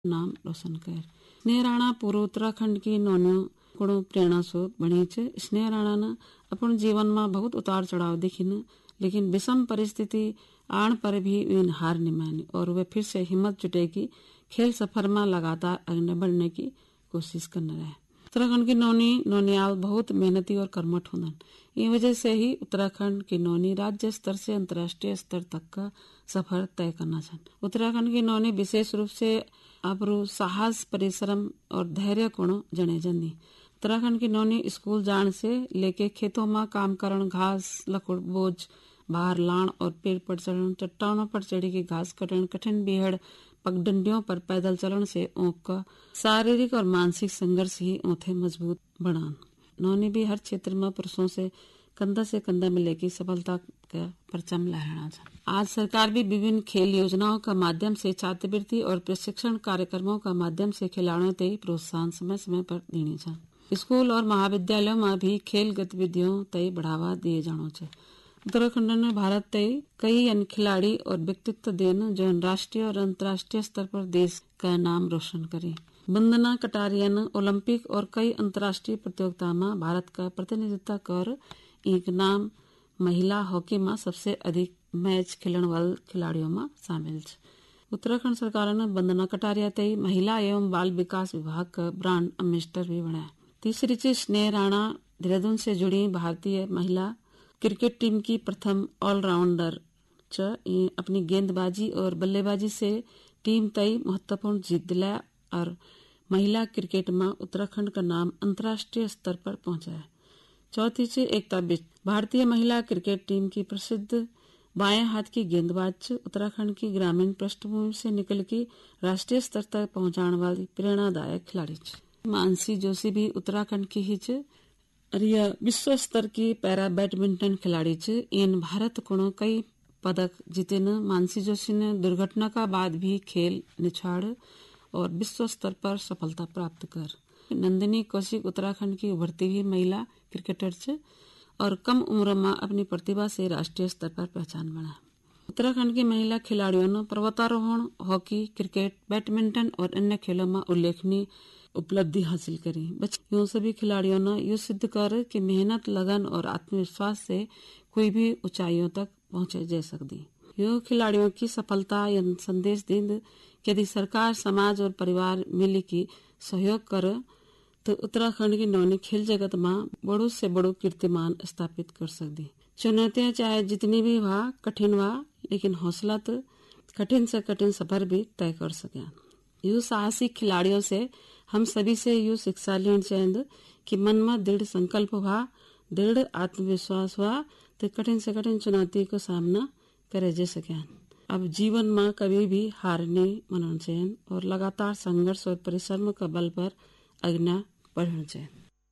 नाम रोशन कर। स्नेह राणा पूर्व उत्तराखंड की नौनियों गुणों प्रेरणा स्रोत बनी छे। स्नेह राणा ने अपन जीवन में बहुत उतार चढ़ाव देखी, लेकिन विषम परिस्थिति आण पर भी वे हार नहीं मानी और वे फिर से हिम्मत जुटेगी खेल सफर में लगातार आगे बढ़ने की कोशिश करने रहे। उत्तराखंड की नौनी नौनियाल बहुत मेहनती और कर्मठ होना, ये वजह से ही उत्तराखंड की नौनी राज्य स्तर से अंतर्राष्ट्रीय स्तर तक का सफर तय करना चाहते। उत्तराखंड की नौनी विशेष रूप से अपरू साहस परिश्रम और धैर्य गुण जने जनी। उत्तराखंड की नौनी स्कूल जान से लेके खेतों में काम करण, घास लकुड़ बोझ बाहर लाण और पेड़ पर चढ़न, चट्टानों पर चढ़ी के घास कटन, कठिन बीहड़ पगडंडियों पर पैदल चलन से ऊँक का शारीरिक और मानसिक संघर्ष ही ऊँथे मजबूत बनान। नौनी भी हर क्षेत्र में पुरुषों से कंधा मिलेगी सफलता का परचम लहराना चाहती। आज सरकार भी विभिन्न खेल योजनाओं का माध्यम से छात्रवृत्ति और प्रशिक्षण कार्यक्रमों का माध्यम से खिलाड़ियों तय प्रोत्साहन समय समय पर देनी चाहिए। स्कूल और महाविद्यालयों में भी खेल गतिविधियों तय बढ़ावा दिए जाना चाहिए। उत्तराखंड ने भारत तय कई खिलाड़ी और व्यक्तित्व देना जो राष्ट्रीय और अंतर्राष्ट्रीय स्तर पर देश का नाम रोशन करे। वंदना कटारिया ने ओलंपिक और कई अंतर्राष्ट्रीय प्रतियोगिता में भारत का प्रतिनिधित्व कर एक नाम महिला हॉकी में सबसे अधिक मैच खेलने वाले खिलाड़ियों में शामिल है। उत्तराखंड सरकार ने वंदना कटारिया तय महिला एवं बाल विकास विभाग का ब्रांड एम्बेसडर भी बनाया। तीसरी चीज स्नेह राणा देहरादून से जुड़ी भारतीय महिला क्रिकेट टीम की प्रथम ऑलराउंडर अपनी गेंदबाजी और बल्लेबाजी से टीम तय महत्वपूर्ण जीत दिलाया और महिला क्रिकेट में उत्तराखंड का नाम अंतर्राष्ट्रीय स्तर पर पहुंचा है। चौथी से एकता बिष्ट भारतीय महिला क्रिकेट टीम की प्रसिद्ध बाएं हाथ की गेंदबाज उत्तराखंड की ग्रामीण पृष्ठभूमि से निकल के राष्ट्रीय स्तर तक पहुंचाने वाली प्रेरणादायक खिलाड़ी। मानसी जोशी भी उत्तराखंड की ही यह विश्व स्तर की पैरा बैडमिंटन खिलाड़ी इन भारत को कई पदक जीते न। मानसी जोशी ने दुर्घटना का बाद भी खेल निछाड़ और विश्व स्तर पर सफलता प्राप्त कर। नंदिनी कौशिक उत्तराखंड की उभरती हुई महिला क्रिकेटर और कम उम्र में अपनी प्रतिभा से राष्ट्रीय स्तर पर पहचान बना। उत्तराखंड की महिला खिलाड़ियों ने पर्वतारोहण, हॉकी, क्रिकेट, बैडमिंटन और अन्य खेलों में उल्लेखनीय उपलब्धि हासिल करी। यूं सभी खिलाड़ियों ने यह सिद्ध कर कि मेहनत, लगन और आत्मविश्वास से कोई भी ऊंचाइयों तक पहुंचे जा सकती। यह खिलाड़ियों की सफलता यह संदेश दें कि यदि सरकार, समाज और परिवार मिल के सहयोग करे तो उत्तराखंड की नौनी खेल जगत में बड़ो से बड़ो कीर्तिमान स्थापित कर सकती। चुनौतियां चाहे जितनी भी कठिन लेकिन हौसला तो कठिन से कठिन सफर भी तय कर सके। यू साहसिक खिलाड़ियों से हम सभी से यू शिक्षा लेनी चाहिए कि मन में दृढ़ संकल्प दृढ़ आत्मविश्वास तो कठिन से कठिन चुनौती को सामना करे जा सके। अब जीवन में कभी भी हार नहीं मानना चाहिए और लगातार संघर्ष और परिश्रम का बल पर आगे बढ़ना चाहिए।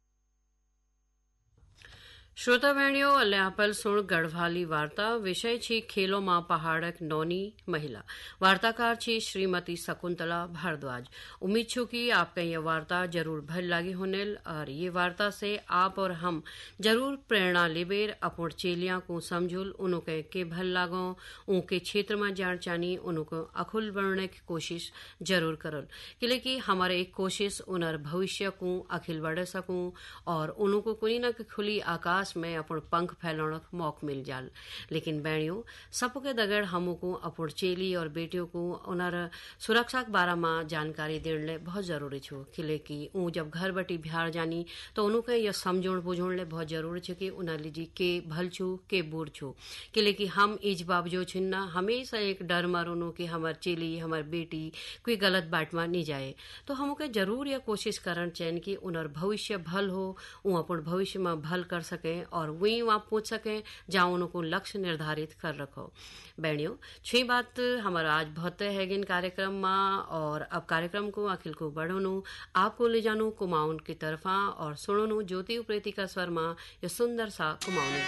श्रोता बहनियों अल्यापल सुण गढ़वाली वार्ता विषय छी खेलों मां पहाड़क नौनी महिला। वार्ताकार छी श्रीमती शकुंतला भारद्वाज। उम्मीद छू कि आपका ये वार्ता जरूर भल लागी होने और ये वार्ता से आप और हम जरूर प्रेरणा लेबेर अपन चेलियां को समझुल उनके के भल लागो उनके क्षेत्र में जान चानी उनको अखुल बढ़ने की कोशिश जरूर करल कि हमारे एक कोशिश उनर भविष्य को अखिल बढ़ सकूं और उनको कोई न खुली आकाश में अपन पंख फैलाने मौका मिल जाल। लेकिन बहनियों सबके दगड़ हमको अपन चेली और बेटियों को उनर सुरक्षा के बारे में जानकारी देने बहुत जरूरी छो कि ऊ जब घर बटी बिहार जानी तो उनके यह समझोण बुझोण बहुत जरूरी छे कि उनर लीजी के भल छू के बुर छू कि हम इज बावजूद छिन्ना हमेशा एक डर मारो कि हमार चेली हमार बेटी कोई गलत बाट में नहीं जाए। तो हमके जरूर यह कोशिश करन चाहिए कि उनर भविष्य भल हो, ऊ अपन भविष्य में भल कर सके और वही वहां पहुंच सके जहां उनको लक्ष्य निर्धारित कर रखो। बहनियों छह बात हमारा आज बहुत है गिन कार्यक्रम में और अब कार्यक्रम को अखिल को बढ़ोनु आपको ले जानू कुमाऊन की तरफा और सुनोनु ज्योति उप्रेती का स्वर में यह सुंदर सा कुमाऊन